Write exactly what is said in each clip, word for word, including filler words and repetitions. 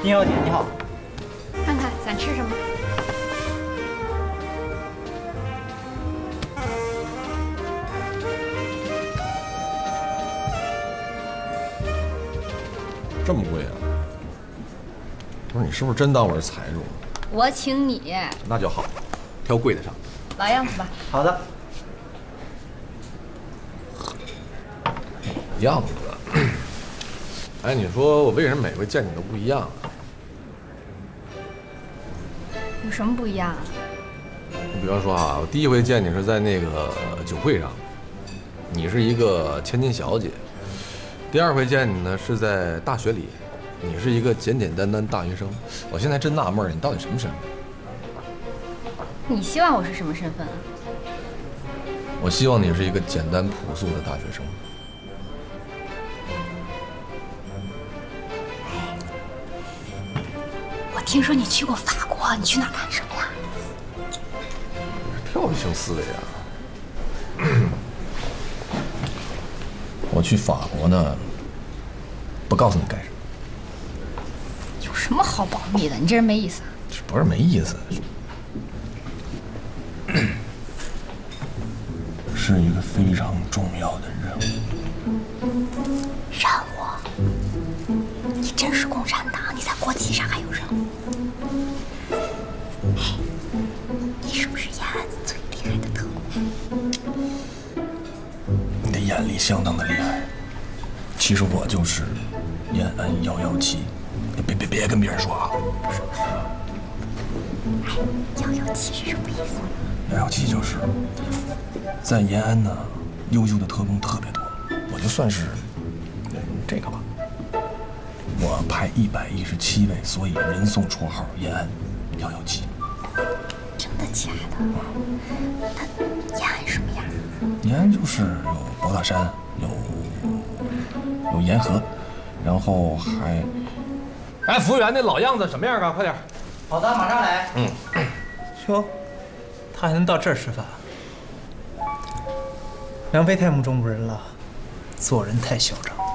丁小姐你好， 看看想吃什么？ 这么贵啊？不是你是不是真当我是财主？ 我请你。 那就好，挑贵的上。 老样子吧。 好的。 样子。哎，你说我为什么每回见你都不一样啊？ 有什么不一样啊？ 你比方说啊，我第一回见你是在那个酒会上，你是一个千金小姐；第二回见你呢是在大学里，你是一个简简单单大学生。我现在真纳闷，你到底什么身份？ 你希望我是什么身份啊？ 我希望你是一个简单朴素的大学生。 我听说你去过法国，你去那儿干什么呀？ 跳跃性思维啊！我去法国呢，不告诉你干什么。 有什么好保密的？你这人没意思。 不是没意思，是一个非常重要的任务。 任务？你真是共产党？你在国际上还有任务？哎，你是不是延安最厉害的特工？ 你的眼力相当的厉害。其实我就是延安幺幺七，别别别跟别人说啊。 哎，幺幺七是什么意思？ 幺幺七就是在延安呢，优秀的特工特别多，我就算是这个吧。我派一百一十七位，所以人送绰号延安幺幺七。 真的假的？那延安什么样？ 延安就是有博大山，有有沿河，然后还……哎，服务员，那老样子什么样啊？快点！ 好的，马上来。 嗯。 哟，他还能到这儿吃饭？梁飞太目中无人了，做人太嚣张。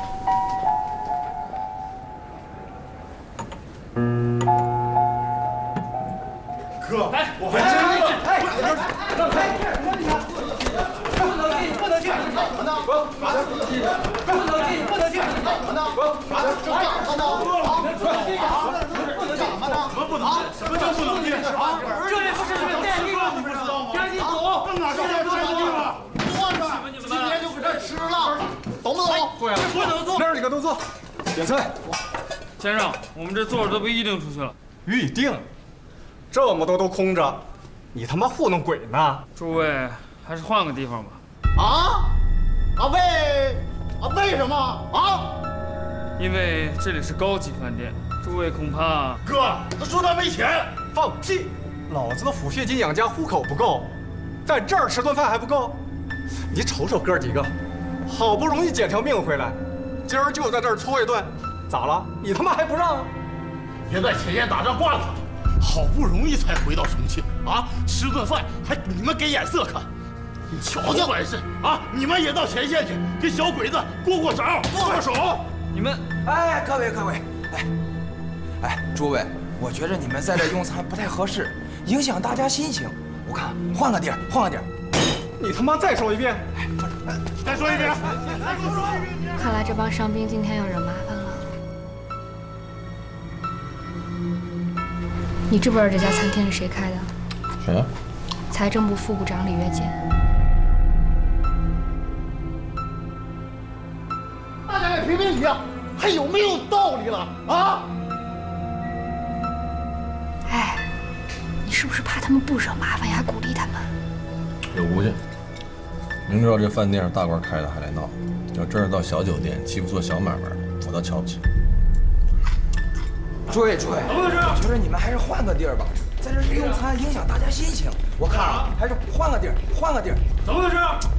哥，哎，我还真饿。哎，让开！不能进，不能进！怎么呢？不能进，不能进！怎么呢？不，这干什么呢？不能进！怎么呢？什么不能进？什么叫不能进？啊！这里不是你们电力吗？你不知道吗？赶紧走！奔哪去？这地方，坐着，今天就搁这吃了，懂不懂？坐下，不能坐。那儿你可都坐。点菜。 先生，我们这座儿都被预定出去了。 预定？这么多都空着，你他妈糊弄鬼呢？ 诸位，还是换个地方吧。 啊？啊为啊为什么啊？ 因为这里是高级饭店，诸位恐怕…… 哥，他说他没钱，放屁！老子的抚恤金养家糊口不够，在这儿吃顿饭还不够？你瞅瞅哥几个，好不容易捡条命回来，今儿就在这儿搓一顿，咋了？你他妈还不让？ 别在前线打仗挂了他。好不容易才回到重庆啊，吃顿饭还你们给眼色看，你瞧瞧完事啊！你们也到前线去跟小鬼子过过招，握握手。 你们， 哎，各位各位，哎，哎，诸位，我觉着你们在这用餐不太合适，影响大家心情。我看换个地儿，换个地儿。 你他妈再说一遍！ 再说一遍！ 看来这帮伤兵今天要惹麻烦了。你知不知道这家餐厅是谁开的？ 谁呀？ 财政部副部长李月健。 大家也评评理啊，还有没有道理了啊？ 哎，你是不是怕他们不惹麻烦呀？还鼓励他们？ 有骨气。明知道这饭店是大官开的还来闹，要真是到小酒店欺负做小买卖，我倒瞧不起。 诸位诸位，我觉得你们还是换个地儿吧，在这用餐影响大家心情。我看啊，还是换个地儿，换个地儿。 怎么回事？